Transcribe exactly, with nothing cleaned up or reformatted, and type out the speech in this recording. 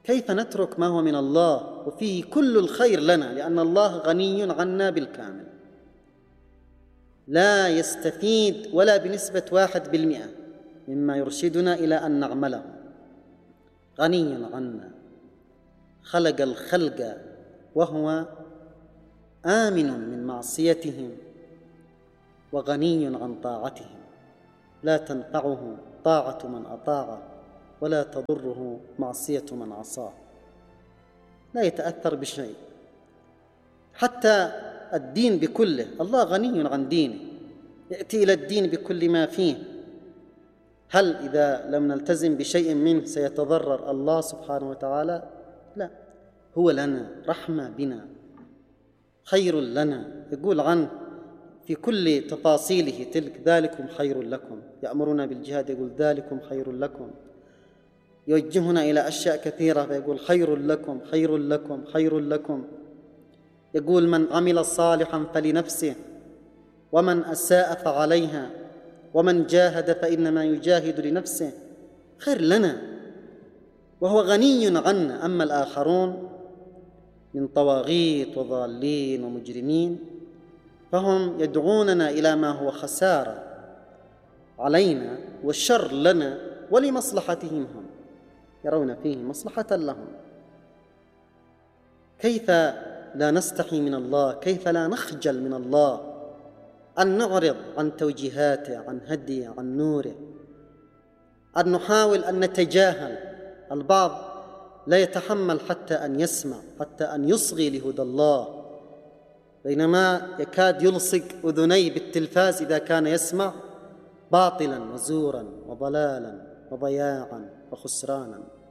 كيف نترك ما هو من الله وفيه كل الخير لنا؟ لأن الله غني عنا بالكامل، لا يستفيد ولا بنسبة واحد بالمئة مما يرشدنا إلى أن نعمله. غني عنا، خلق الخلق وهو آمن من معصيتهم وغني عن طاعتهم، لا تنفعه طاعة من أطاعه ولا تضره معصية من عصاه، لا يتأثر بشيء. حتى الدين بكله، الله غني عن دينه، يأتي إلى الدين بكل ما فيه. هل إذا لم نلتزم بشيء منه سيتضرر الله سبحانه وتعالى؟ لا، هو لنا رحمة بنا، خير لنا، يقول عنه في كل تفاصيله تلك: ذلكم خير لكم. يأمرنا بالجهاد يقول: ذلكم خير لكم. يوجهنا إلى أشياء كثيرة فيقول: خير لكم خير لكم خير لكم. يقول: من عمل صالحا فلنفسه ومن أساء فعليها ومن جاهد فإنما يجاهد لنفسه. خير لنا وهو غني عنا. أما الآخرون من طواغيت وضالين ومجرمين فهم يدعوننا إلى ما هو خسارة علينا والشر لنا ولمصلحتهم هم، يرون فيه مصلحة لهم. كيف لا نستحي من الله؟ كيف لا نخجل من الله أن نعرض عن توجيهاته، عن هديه، عن نوره، أن نحاول أن نتجاهل؟ البعض لا يتحمل حتى أن يسمع، حتى أن يصغي لهدى الله، بينما يكاد يلصق أذنيه بالتلفاز إذا كان يسمع باطلاً وزوراً وضلالاً وضياعاً وخسرانا.